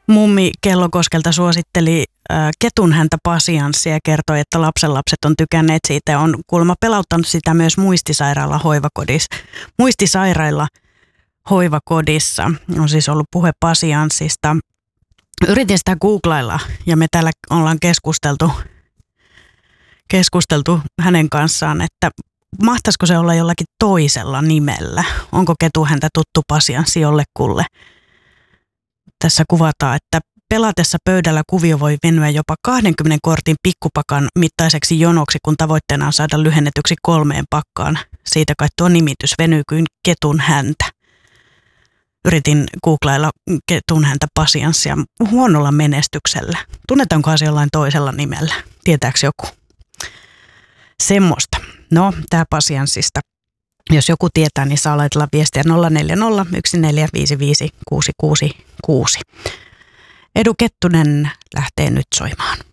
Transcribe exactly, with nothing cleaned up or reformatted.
Mummi Kellokoskelta suositteli äh, ketunhäntä pasianssia ja kertoi, että lapsenlapset on tykänneet siitä ja on kuulemma pelauttanut sitä myös muistisairailla hoivakodissa. Muistisairailla hoivakodissa on siis ollut puhe pasianssista. Yritin sitä googlailla ja me täällä ollaan keskusteltu, keskusteltu hänen kanssaan, että mahtaisiko se olla jollakin toisella nimellä. Onko ketunhäntä tuttu pasianssi jollekulle? Tässä kuvataan, että pelatessa pöydällä kuvio voi venyä jopa kahdenkymmenen kortin pikkupakan mittaiseksi jonoksi, kun tavoitteena on saada lyhennetyksi kolmeen pakkaan. Siitä kai tuo nimitys venyy kuin ketun häntä. Yritin googlailla ketun häntä pasianssia huonolla menestyksellä. Tunnetaankohan se jollain toisella nimellä? Tietääkö joku? Semmoista. No, tää pasianssista. Jos joku tietää, niin saa laitella viestiä nolla neljä nolla yksi neljä viisi viisi kuusi kuusi kuusi. Edu Kettunen lähtee nyt soimaan.